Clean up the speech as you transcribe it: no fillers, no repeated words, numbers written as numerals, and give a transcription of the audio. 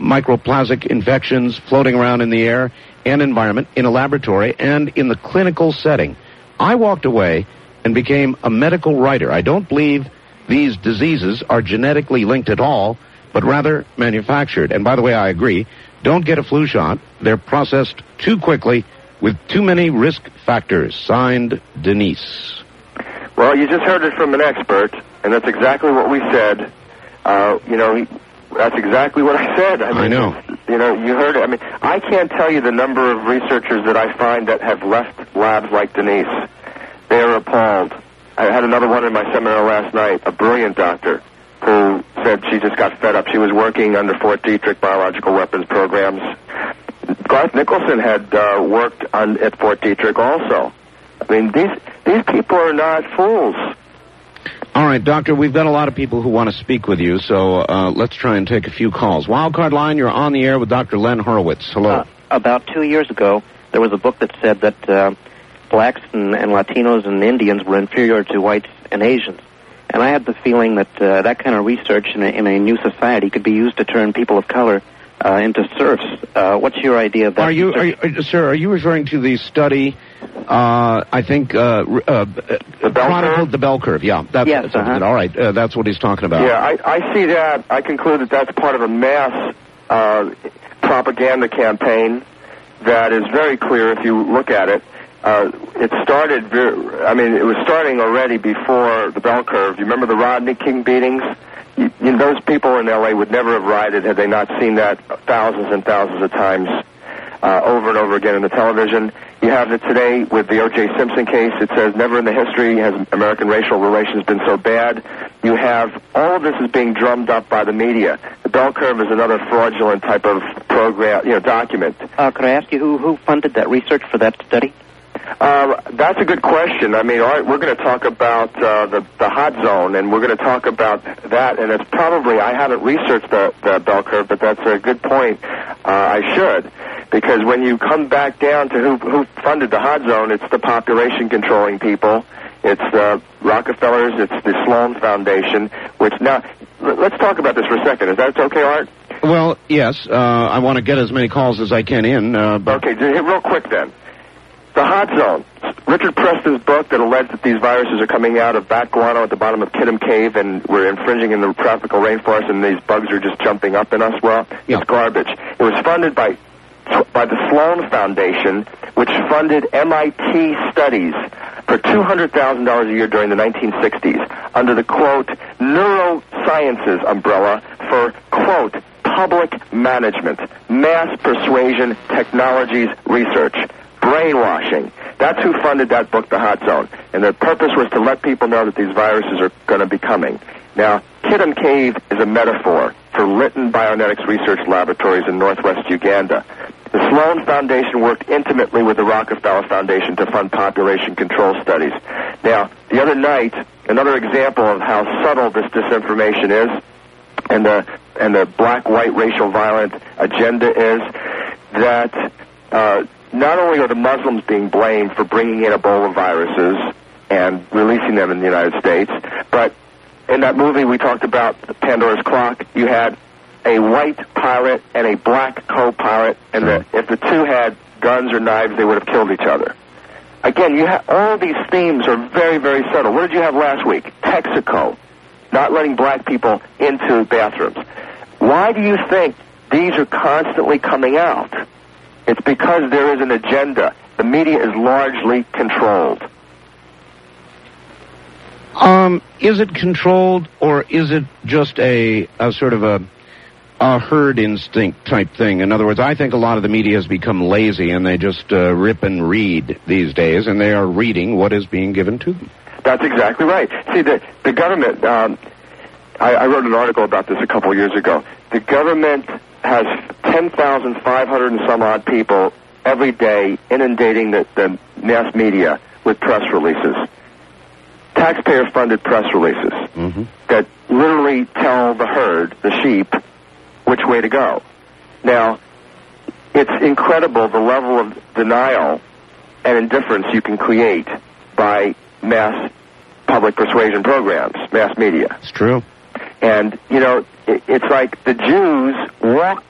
microplastic infections floating around in the air and environment, in a laboratory, and in the clinical setting. I walked away and became a medical writer. I don't believe these diseases are genetically linked at all, but rather manufactured. And by the way, I agree. Don't get a flu shot. They're processed too quickly with too many risk factors. Signed, Denise. Well, you just heard it from an expert, and that's exactly what we said. That's exactly what I said. I know. You heard it. I mean, I can't tell you the number of researchers that I find that have left labs like Denise. They are appalled. I had another one in my seminar last night, a brilliant doctor, who said she just got fed up. She was working under Fort Detrick biological weapons programs. Garth Nicholson had worked at Fort Detrick also. I mean, these people are not fools. All right, Doctor, we've got a lot of people who want to speak with you, so let's try and take a few calls. Wildcard line, you're on the air with Dr. Len Horowitz. Hello. About 2 years ago, there was a book that said that blacks and Latinos and Indians were inferior to whites and Asians. And I had the feeling that that kind of research in a new society could be used to turn people of color into serfs. What's your idea of that? Sir, are you referring to the study, I think, chronicled the bell curve? Yeah. Yes, All right, that's what he's talking about. Yeah, I see that. I conclude that that's part of a mass propaganda campaign that is very clear if you look at it. It was starting already before the bell curve. You remember the Rodney King beatings? Those people in L.A. would never have rioted had they not seen that thousands and thousands of times over and over again in the television. You have it today with the O.J. Simpson case. It says never in the history has American racial relations been so bad. You have all of this is being drummed up by the media. The bell curve is another fraudulent type of program, document. Could I ask you who funded that research for that study? That's a good question. I mean, all right, we're going to talk about the hot zone, and we're going to talk about that. And it's probably, I haven't researched the bell curve, but that's a good point. I should, because when you come back down to who funded the hot zone, it's the population controlling people. It's the Rockefellers. It's the Sloan Foundation. Which now, let's talk about this for a second. Is that okay, Art? Well, yes. I want to get as many calls as I can in. Okay, real quick then. The hot zone. Richard Preston's book that alleged that these viruses are coming out of bat guano at the bottom of Kiddam Cave and we're infringing in the tropical rainforest and these bugs are just jumping up in us. Well, it's garbage. It was funded by the Sloan Foundation, which funded MIT studies for $200,000 a year during the 1960s under the, quote, neurosciences umbrella for, quote, public management, mass persuasion technologies research. Brainwashing. That's who funded that book, The Hot Zone. And the purpose was to let people know that these viruses are going to be coming. Now, Kiddam Cave is a metaphor for Lytton Bionetics Research Laboratories in northwest Uganda. The Sloan Foundation worked intimately with the Rockefeller Foundation to fund population control studies. Now, the other night, another example of how subtle this disinformation is and the black-white racial violent agenda is that not only are the Muslims being blamed for bringing in Ebola viruses and releasing them in the United States, but in that movie we talked about, Pandora's Clock, you had a white pilot and a black co-pilot, and if the two had guns or knives, they would have killed each other. Again, all these themes are very, very subtle. What did you have last week? Texaco, not letting black people into bathrooms. Why do you think these are constantly coming out? It's because there is an agenda. The media is largely controlled. Is it controlled, or is it just a sort of a herd instinct type thing? In other words, I think a lot of the media has become lazy, and they just rip and read these days, and they are reading what is being given to them. That's exactly right. See, the government, I wrote an article about this a couple of years ago. The government has 10,500 and some odd people every day inundating the mass media with press releases. Taxpayer-funded press releases that literally tell the herd, the sheep, which way to go. Now, it's incredible the level of denial and indifference you can create by mass public persuasion programs, mass media. It's true. And, it's like the Jews walked